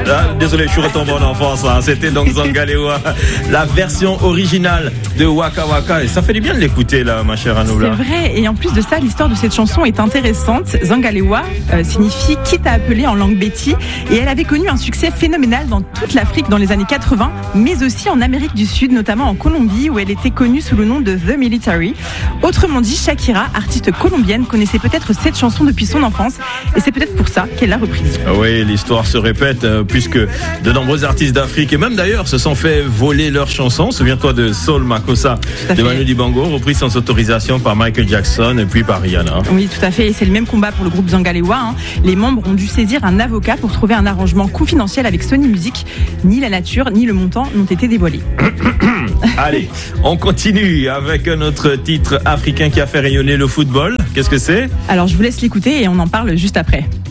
Désolé, je suis retombé en enfance. C'était donc Zangalewa, la version originale de Waka Waka. Et ça fait du bien de l'écouter, là, ma chère Anoula. C'est vrai. Et en plus de ça, l'histoire de cette chanson est intéressante. Zangalewa signifie quitte à appeler en langue béti. Et elle avait connu un succès phénoménal dans toute l'Afrique dans les années 80, mais aussi en Amérique du Sud, notamment en Colombie, où elle était connue sous le nom de The Military. Autrement dit, Shakira, artiste colombienne, connaissait peut-être cette chanson depuis son enfance. Et c'est peut-être pour ça qu'elle l'a reprise. Oui, l'histoire se répète, puisque de nombreux artistes d'Afrique, et même d'ailleurs, se sont fait voler leurs chansons. Souviens-toi de Soul Makossa de Manu Dibango, reprise sans autorisation par Michael Jackson et puis par Rihanna. Oui, tout à fait. Et c'est le même combat pour le groupe Zangalewa. Les membres ont dû saisir un avocat pour trouver un arrangement confidentiel avec Sony Music. Ni la nature, ni le montant n'ont été dévoilés. Allez, on continue avec notre titre africain qui a fait rayonner le football. Qu'est-ce que c'est ? Alors, je vous laisse l'écouter et on en parle juste après.